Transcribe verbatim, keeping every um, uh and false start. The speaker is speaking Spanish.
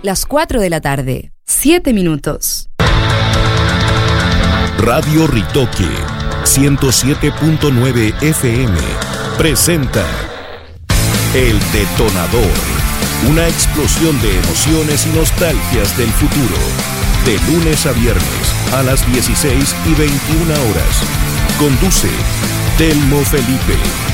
Las cuatro de la tarde, siete minutos. Radio Ritoque, ciento siete punto nueve F M, presenta El Detonador, una explosión de emociones y nostalgias del futuro. De lunes a viernes, a las dieciséis y veintiuna horas. Conduce Telmo Felipe.